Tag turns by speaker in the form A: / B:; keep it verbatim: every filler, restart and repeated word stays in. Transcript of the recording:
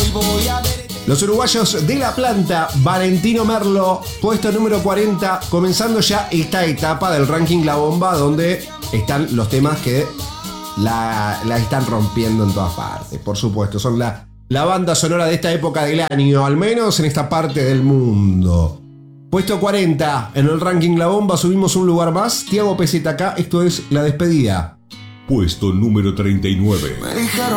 A: Los uruguayos de La Planta, Valentino Merlo, puesto número cuarenta, comenzando ya esta etapa del ranking La Bomba, donde están los temas que la, la están rompiendo en todas partes. Por supuesto, son la, la banda sonora de esta época del año, al menos en esta parte del mundo. Puesto cuarenta, en el ranking La Bomba subimos un lugar más. Tiago P Z K, esto es La Despedida.
B: Puesto número treinta y nueve.
C: Me dijeron